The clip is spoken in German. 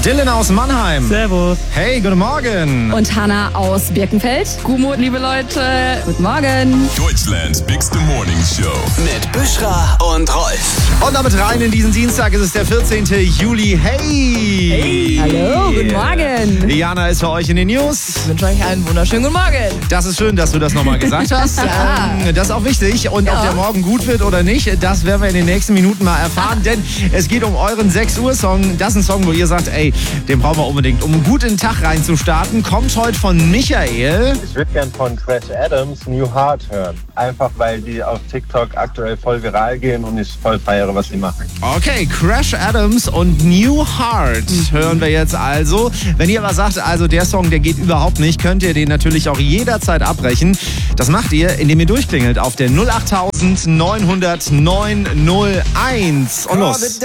Dylan aus Mannheim. Servus. Hey, guten Morgen. Und Hannah aus Birkenfeld. Guten liebe Leute. Guten Morgen. Deutschlands Bigste Morning Show. Mit Büschra und Rolf. Und damit rein in diesen Dienstag. Es ist der 14. Juli. Hey. Hallo, guten Morgen. Jana ist für euch in den News. Ich wünsche euch einen wunderschönen guten Morgen. Das ist schön, dass du das nochmal gesagt hast. Ja. Das ist auch wichtig. Und ob der Morgen gut wird oder nicht, das werden wir in den nächsten Minuten mal erfahren. Denn es geht um euren 6 Uhr Song. Das ist ein Song, wo ihr sagt, ey, den brauchen wir unbedingt, um gut in den Tag reinzustarten. Kommt heute von Michael. Ich würde gern von Crash Adams New Heart hören. Einfach weil die auf TikTok aktuell voll viral gehen und ich voll feiere, was sie machen. Okay, Crash Adams und New Heart hören wir jetzt also. Wenn ihr aber sagt, also der Song, der geht überhaupt nicht, könnt ihr den natürlich auch jederzeit abbrechen. Das macht ihr, indem ihr durchklingelt auf der 08900 901. Und los.